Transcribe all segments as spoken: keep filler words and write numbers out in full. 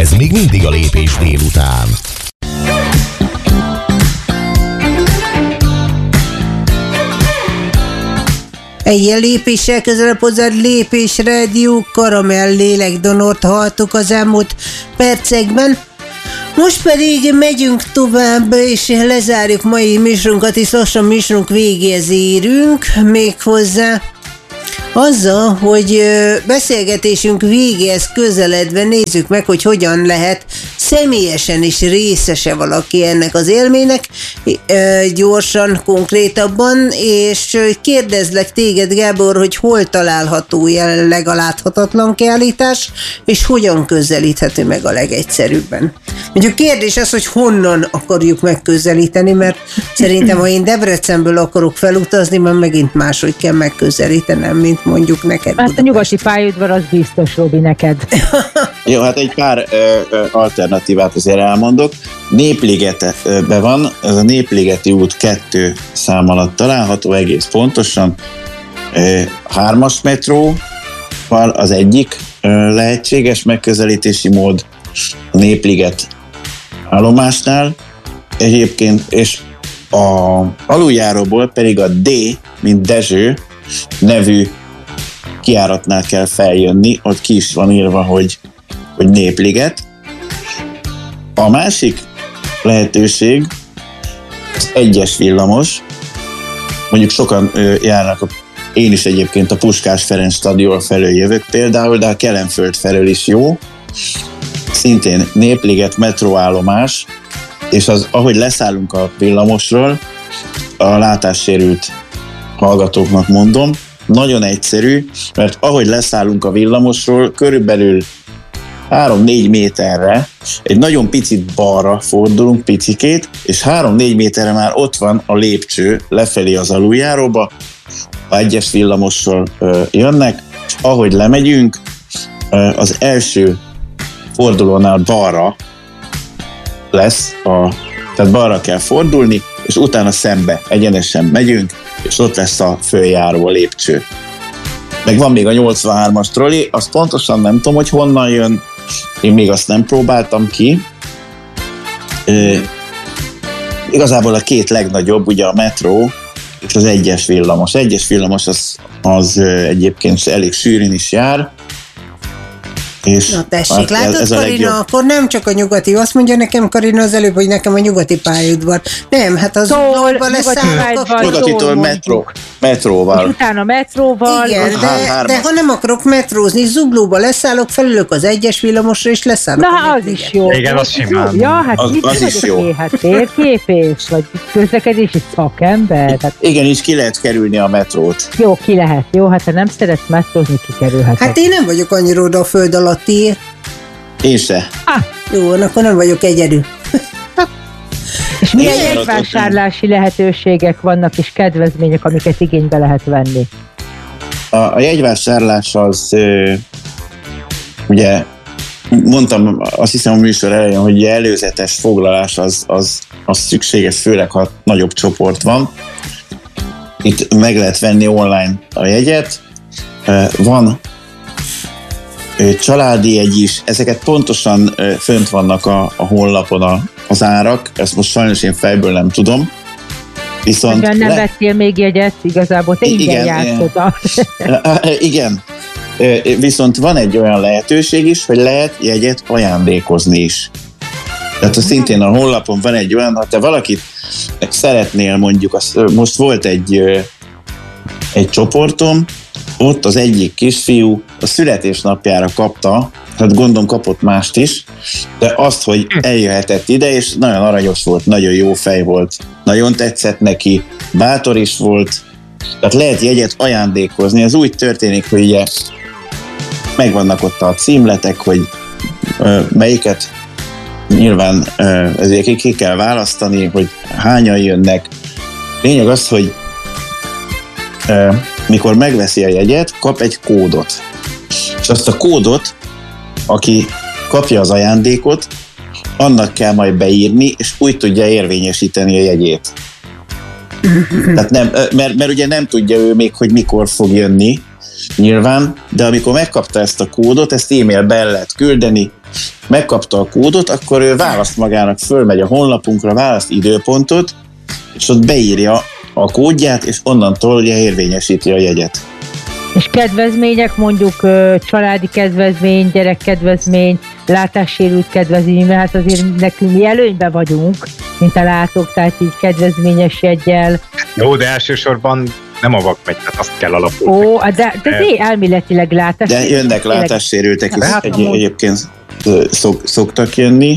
Ez még mindig a Lépés délután. Egy ilyen lépéssel közelebb hozzád Lépés Rádió, Karamell lélekdonort halltuk az elmúlt percekben. Most pedig megyünk tovább, és lezárjuk mai műsorunkat, és lassan műsorunk végéhez érünk, méghozzá azzal, hogy beszélgetésünk végéhez közeledve nézzük meg, hogy hogyan lehet személyesen is részese valaki ennek az élménynek, gyorsan, konkrétabban, és kérdezlek téged, Gábor, hogy hol található jelenleg a láthatatlan kiállítás, és hogyan közelíthető meg a legegyszerűbben. Mondjuk kérdés az, hogy honnan akarjuk megközelíteni, mert szerintem, ha én Debrecenből akarok felutazni, mert megint máshogy kell megközelítenem, mint mondjuk neked. Hát a nyugati pályaudvar az biztos, Robi, neked. Jó, hát egy pár ö, ö, alternatívát azért elmondok. Népligetbe van, ez a Népligeti út kettő szám alatt található egész pontosan. Ö, hármas metróval az egyik ö, lehetséges megközelítési mód a Népliget állomásnál. Egyébként, és a aluljáróból pedig a D, mint Dezső nevű kijáratnál kell feljönni, ott ki is van írva, hogy, hogy Népliget. A másik lehetőség az egyes villamos, mondjuk sokan ö, járnak, a, én is egyébként a Puskás Ferenc stadion felől jövök például, de a Kelenföld felől is jó. Szintén Népliget metróállomás, és az, ahogy leszállunk a villamosról, a látássérült hallgatóknak mondom, nagyon egyszerű, mert ahogy leszállunk a villamosról, körülbelül három-négy méterre, egy nagyon picit balra fordulunk, picikét, és három-négy méterre már ott van a lépcső lefelé az aluljáróba, ha egyes villamossal ö, jönnek, és ahogy lemegyünk, ö, az első fordulónál balra lesz, a, tehát balra kell fordulni, és utána szembe egyenesen megyünk, és ott lesz a följáró, a lépcső. Meg van még a nyolcvanhármas troli, azt pontosan nem tudom, hogy honnan jön, én még azt nem próbáltam ki. E, igazából a két legnagyobb, ugye a metró és az egyes villamos. Egyes villamos az, az egyébként elég sűrűn is jár. És na tessék, hát látod, ez Karina, akkor nem csak a nyugati, azt mondja nekem Karina az előbb, hogy nekem a nyugati pályaudvar. Nem, hát az Zuglóba leszállok. Nyugatitól metró, metróval. És utána metróval. Igen, de, hár, de ha nem akarok metrózni, Zuglóba leszállok, felülök az egyes villamosra, és leszállok. Na, az is jó. Igen, az simán. Ja, hát az, mit az is jó. Hát térképész, vagy közlekedési szakember. Hát, igen, is ki lehet kerülni a metrót. jó, ki lehet. Jó, hát ha nem szeretsz metrózni, kikerülhet. Hát én nem vagyok annyira oda a föld alatt. Én se. Ah. Jó, akkor nem vagyok egyedül. És milyen Igen, jegyvásárlási lehetőségek vannak és kedvezmények, amiket igénybe lehet venni? A, a jegyvásárlás az ö, ugye mondtam, azt hiszem a műsor elején, hogy előzetes foglalás az, az, az szükséges, főleg ha nagyobb csoport van. Itt meg lehet venni online a jegyet. Van családi jegy is, ezeket pontosan fönt vannak a, a honlapon a, az árak, ezt most sajnos én fejből nem tudom. Viszont Ugyan nem le... vettél még jegyet, igazából te ingyen jársz oda. Igen, viszont van egy olyan lehetőség is, hogy lehet jegyet ajándékozni is. Tehát szintén a honlapon van egy olyan, ha te valakit szeretnél, mondjuk, az, most volt egy, egy csoportom, ott az egyik kisfiú a születésnapjára kapta, hát gondolom kapott mást is, de azt, hogy eljöhetett ide, és nagyon aranyos volt, nagyon jó fej volt, nagyon tetszett neki, bátor is volt, tehát lehet jegyet ajándékozni. Ez úgy történik, hogy ugye megvannak ott a címletek, hogy ö, melyiket nyilván ö, ezért ki kell választani, hogy hányan jönnek. Lényeg az, hogy ö, mikor megveszi a jegyet, kap egy kódot. És azt a kódot, aki kapja az ajándékot, annak kell majd beírni, és úgy tudja érvényesíteni a jegyét. Tehát nem, mert, mert ugye nem tudja ő még, hogy mikor fog jönni, nyilván, de amikor megkapta ezt a kódot, ezt e-mailbe el lehet küldeni, megkapta a kódot, akkor ő választ magának, fölmegy a honlapunkra, választ időpontot, és ott beírja a kódját, és onnantól ugye érvényesíti a jegyet. És kedvezmények, mondjuk családi kedvezmény, gyerekkedvezmény, látássérült kedvezmény, mert hát azért nekünk mi előnyben vagyunk, mint a látók, tehát így kedvezményes jeggyel. Jó, de elsősorban nem a vak megy, tehát azt kell alapulni. Ó, de, de, de elméletileg látássérült. De jönnek látássérültek is, hát, egy, egyébként szok, szoktak jönni.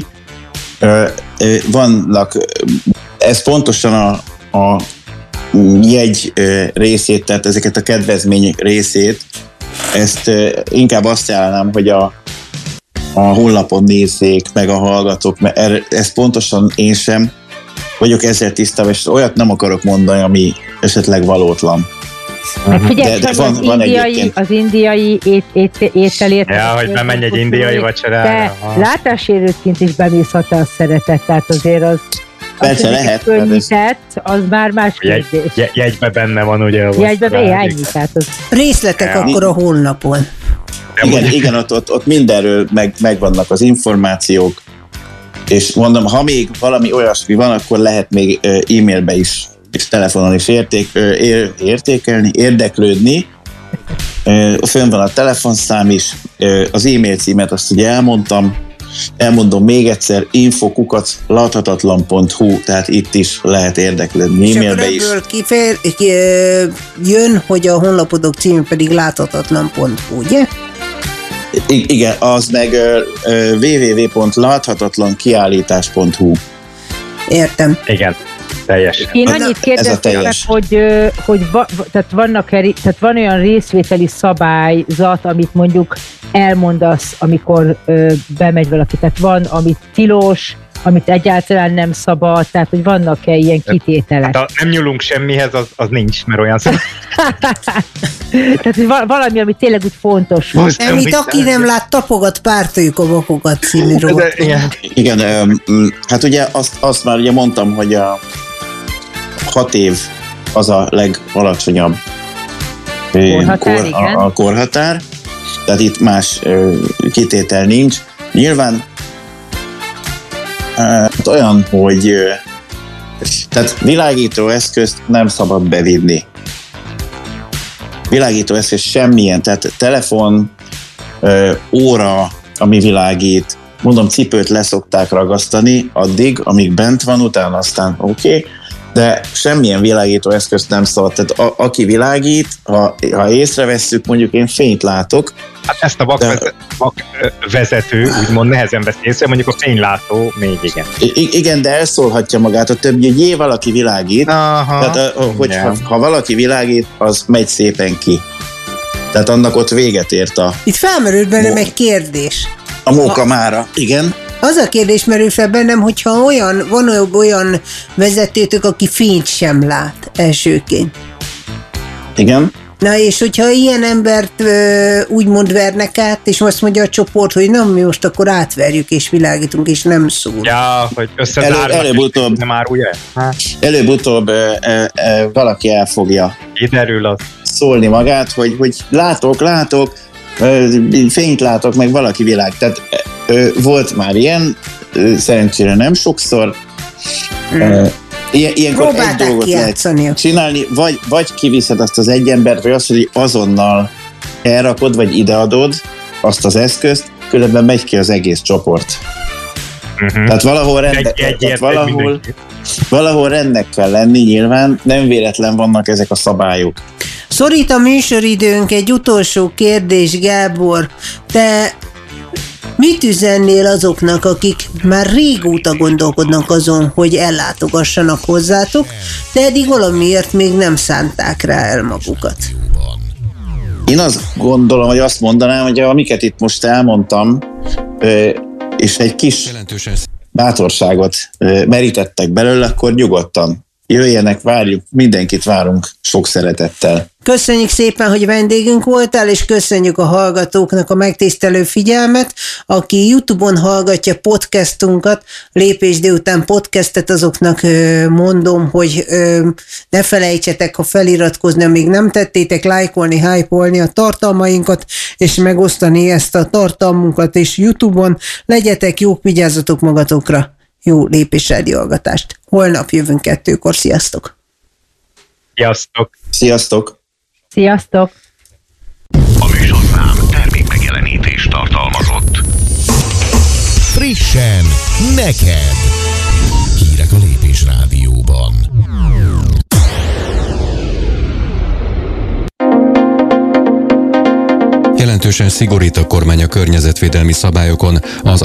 Vannak, ez pontosan a, a jegy részét, tehát ezeket a kedvezmény részét, ezt inkább azt ajánlom, hogy a, a honlapon nézzék meg a hallgatók, mert ezt pontosan én sem vagyok ezzel tisztában, és olyat nem akarok mondani, ami esetleg valótlan. Hát figyelj, de, de az, van, van indiai, az indiai ét, ét, ételért... Ja, hogy bemenj egy indiai vacsorára. De látássérültként is bemész a szeretet, tehát azért az... Persze lehet. Könnyített, az már más kérdés. Jegy, jegybe benne van, ugye? Jegybe benne, ennyi, tehát az... Részletek ja. akkor a honlapon. Igen, igen ott, ott, ott mindenről meg, megvannak az információk, és mondom, ha még valami olyasmi van, akkor lehet még e-mailbe is, és telefonon is érték, ér, értékelni, érdeklődni. Fönn van a telefonszám is, az e-mail címet azt ugye elmondtam, elmondom még egyszer, info kukac láthatatlan pont hu, tehát itt is lehet érdeklődni, e-mailbe is. És akkor kifeje, jön, hogy a honlapodok címe pedig láthatatlan pont hu, ugye? I- igen, az meg uh, double-u double-u double-u pont láthatatlan kiállítás pont hu. Értem. Igen, teljes. Én annyit kérdeztem meg, hogy, hogy va, tehát, vannak, tehát van olyan részvételi szabályzat, amit mondjuk elmondasz, amikor ö, bemegy valaki. Tehát van, amit tilos, amit egyáltalán nem szabad, tehát hogy vannak-e ilyen kitételek? Hát nem nyúlunk semmihez, az, az nincs, mert olyan szó. Tehát hogy valami, ami tényleg úgy fontos. Amit aki nem lát, tapogat, pártoljuk a vakokat című rovat. Igen, igen, hát ugye azt, azt már ugye mondtam, hogy a hat év az a legalacsonyabb korhatár, kor, a, a korhatár, tehát itt más kitétel nincs. Nyilván hát olyan, hogy tehát világító eszközt nem szabad bevinni. Világító eszköz semmilyen, tehát telefon, óra, ami világít, mondom, cipőt leszokták ragasztani addig, amíg bent van, utána aztán oké, okay, de semmilyen világító eszközt nem szabad. Tehát a, aki világít, ha, ha észrevesszük, mondjuk én fényt látok. Hát ezt a vakvezető, vakvezető úgymond nehezen vesz észre, mondjuk a fénylátó még igen. I- igen, de elszólhatja magát a többi, hogy jé, valaki világít. Aha, tehát hogy ha, ha valaki világít, az megy szépen ki. Tehát annak ott véget ért a... Itt felmerült bennem egy kérdés. A móka mára, igen. Az a kérdés merül fel bennem, hogyha olyan, van olyan vezetőtök, aki fényt sem lát elsőként. Igen. Na és hogyha ilyen embert ö, úgymond vernek át, és azt mondja a csoport, hogy nem, mi most akkor átverjük és világítunk, és nem szól. Ja, hogy összezárnak, Elő, előbb-utóbb, nem árulja? előbb-utóbb ö, ö, ö, valaki el fogja kiderül az. szólni magát, hogy, hogy látok, látok, ö, fényt látok, meg valaki világ. Tehát ö, volt már ilyen, ö, szerencsére nem sokszor. Hmm. Ö, Ilyen, ilyenkor egy dolgot lehet csinálni, vagy, vagy kiviszed azt az egy embert, vagy azt, hogy azonnal elrakod, vagy ideadod azt az eszközt, különben megy ki az egész csoport. Uh-huh. Tehát valahol, rende, egy, egy tehát valahol, valahol rendnek kell lenni, nyilván nem véletlen vannak ezek a szabályok. Szorít a műsoridőnk, egy utolsó kérdés, Gábor. Te mit üzennél azoknak, akik már régóta gondolkodnak azon, hogy ellátogassanak hozzátok, de eddig valamiért még nem szánták rá el magukat? Én azt gondolom, hogy azt mondanám, hogy amiket itt most elmondtam, és egy kis bátorságot merítettek belőle, akkor nyugodtan jöjjenek, várjuk, mindenkit várunk sok szeretettel. Köszönjük szépen, hogy vendégünk voltál, és köszönjük a hallgatóknak a megtisztelő figyelmet. Aki YouTube-on hallgatja podcastunkat, Lépés délután podcastet, azoknak mondom, hogy ne felejtsetek, ha feliratkozni, amíg nem tettétek, lájkolni, hype-olni a tartalmainkat, és megosztani ezt a tartalmunkat is YouTube-on. Legyetek jók, vigyázzatok magatokra. Jó Lépés Rádió hallgatást. Holnap jövünk kettőkor. Sziasztok! Sziasztok! Sziasztok! Sziasztok! A műsorszám termék megjelenítést tartalmazott. Frissen, neked! Hírek a Lépés Rádióban. Jelentősen szigorít a kormány a környezetvédelmi szabályokon. Az